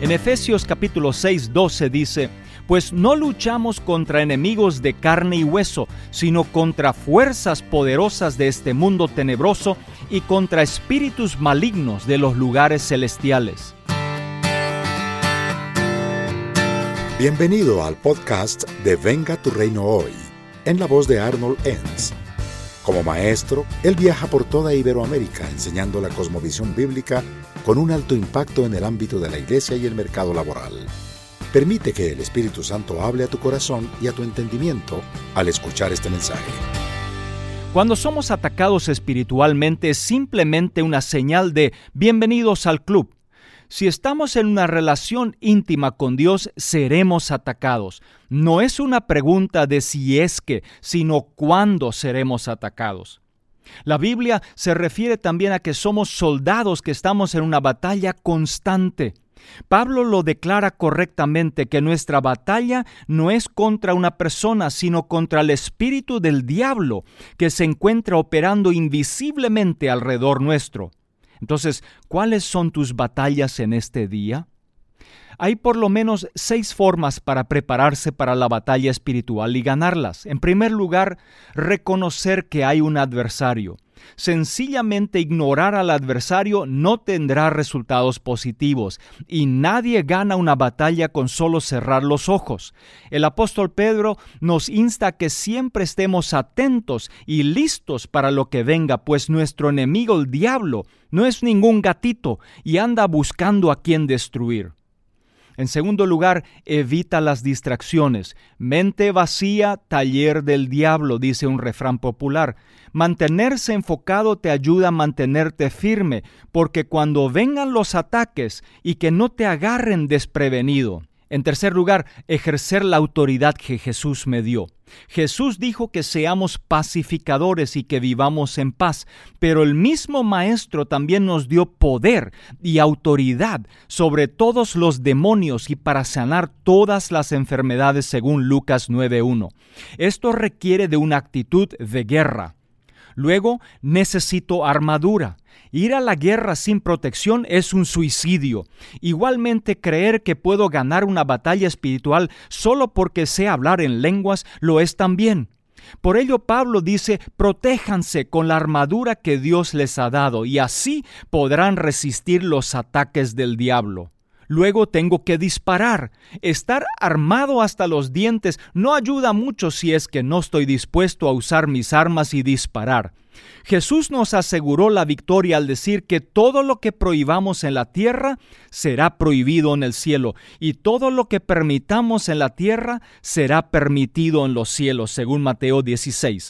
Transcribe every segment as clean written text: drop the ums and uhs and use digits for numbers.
En Efesios capítulo 6, 12 dice: pues no luchamos contra enemigos de carne y hueso, sino contra fuerzas poderosas de este mundo tenebroso y contra espíritus malignos de los lugares celestiales. Bienvenido al podcast de Venga tu Reino Hoy, en la voz de Arnold Enns. Como maestro, él viaja por toda Iberoamérica enseñando la cosmovisión bíblica con un alto impacto en el ámbito de la iglesia y el mercado laboral. Permite que el Espíritu Santo hable a tu corazón y a tu entendimiento al escuchar este mensaje. Cuando somos atacados espiritualmente es simplemente una señal de bienvenidos al club. Si estamos en una relación íntima con Dios, seremos atacados. No es una pregunta de si es que, sino cuándo seremos atacados. La Biblia se refiere también a que somos soldados que estamos en una batalla constante. Pablo lo declara correctamente, que nuestra batalla no es contra una persona, sino contra el espíritu del diablo que se encuentra operando invisiblemente alrededor nuestro. Entonces, ¿cuáles son tus batallas en este día? Hay por lo menos 6 formas para prepararse para la batalla espiritual y ganarlas. En primer lugar, reconocer que hay un adversario. Sencillamente ignorar al adversario no tendrá resultados positivos y nadie gana una batalla con solo cerrar los ojos. El apóstol Pedro nos insta a que siempre estemos atentos y listos para lo que venga, pues nuestro enemigo, el diablo, no es ningún gatito y anda buscando a quien destruir. En segundo lugar, evita las distracciones. Mente vacía, taller del diablo, dice un refrán popular. Mantenerse enfocado te ayuda a mantenerte firme, porque cuando vengan los ataques y que no te agarren desprevenido. En tercer lugar, ejercer la autoridad que Jesús me dio. Jesús dijo que seamos pacificadores y que vivamos en paz, pero el mismo Maestro también nos dio poder y autoridad sobre todos los demonios y para sanar todas las enfermedades según Lucas 9:1. Esto requiere de una actitud de guerra. Luego, necesito armadura. Ir a la guerra sin protección es un suicidio. Igualmente, creer que puedo ganar una batalla espiritual solo porque sé hablar en lenguas lo es también. Por ello, Pablo dice: protéjanse con la armadura que Dios les ha dado y así podrán resistir los ataques del diablo. Luego tengo que disparar. Estar armado hasta los dientes no ayuda mucho si es que no estoy dispuesto a usar mis armas y disparar. Jesús nos aseguró la victoria al decir que todo lo que prohibamos en la tierra será prohibido en el cielo, y todo lo que permitamos en la tierra será permitido en los cielos, según Mateo 16.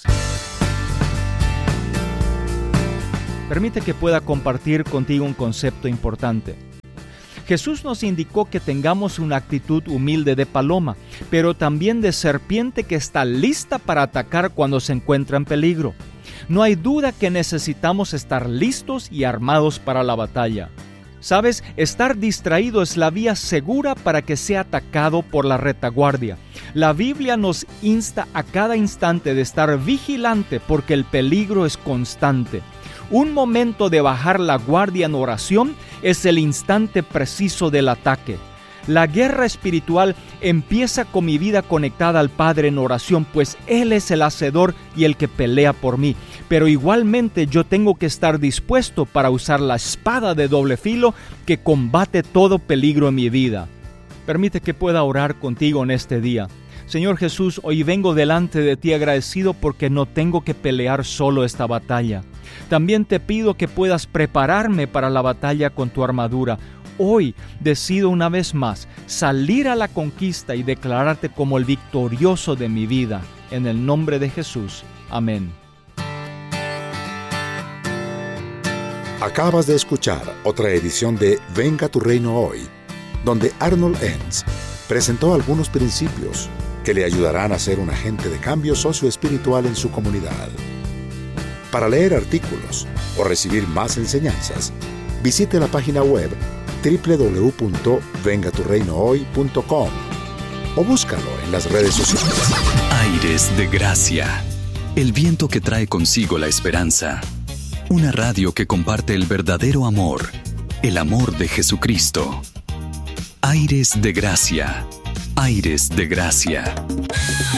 Permite que pueda compartir contigo un concepto importante. Jesús nos indicó que tengamos una actitud humilde de paloma, pero también de serpiente que está lista para atacar cuando se encuentra en peligro. No hay duda que necesitamos estar listos y armados para la batalla. ¿Sabes? Estar distraído es la vía segura para que sea atacado por la retaguardia. La Biblia nos insta a cada instante de estar vigilante porque el peligro es constante. Un momento de bajar la guardia en oración es el instante preciso del ataque. La guerra espiritual empieza con mi vida conectada al Padre en oración, pues Él es el hacedor y el que pelea por mí. Pero igualmente yo tengo que estar dispuesto para usar la espada de doble filo que combate todo peligro en mi vida. Permite que pueda orar contigo en este día. Señor Jesús, hoy vengo delante de ti agradecido porque no tengo que pelear solo esta batalla. También te pido que puedas prepararme para la batalla con tu armadura. Hoy decido una vez más salir a la conquista y declararte como el victorioso de mi vida. En el nombre de Jesús. Amén. Acabas de escuchar otra edición de Venga tu Reino Hoy, donde Arnold Enns presentó algunos principios que le ayudarán a ser un agente de cambio socioespiritual en su comunidad. Para leer artículos o recibir más enseñanzas, visite la página web www.vengaturreinohoy.com o búscalo en las redes sociales. Aires de Gracia, el viento que trae consigo la esperanza. Una radio que comparte el verdadero amor, el amor de Jesucristo. Aires de Gracia. Aires de Gracia.